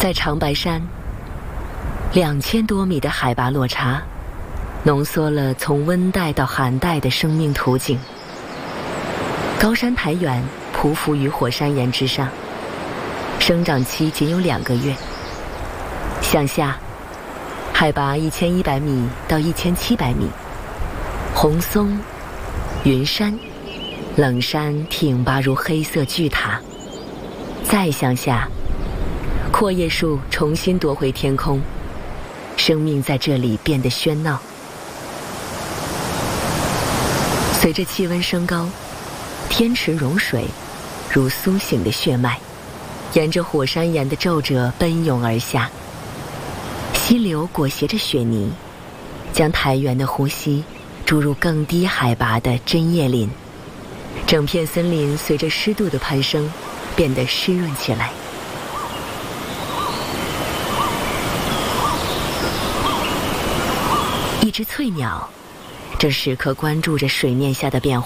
在长白山2000多米的海拔落差，浓缩了从温带到寒带的生命图景。高山苔原匍匐于火山岩之上，生长期仅有2个月。向下，海拔1100米到1700米，红松、云山、冷山挺拔如黑色巨塔。再向下，阔叶树重新夺回天空，生命在这里变得喧闹。随着气温升高，天池融水如苏醒的血脉，沿着火山岩的皱褶奔涌而下。溪流裹挟着雪泥，将苔原的呼吸注入更低海拔的针叶林。整片森林随着湿度的攀升变得湿润起来。一只翠鸟正时刻关注着水面下的变化。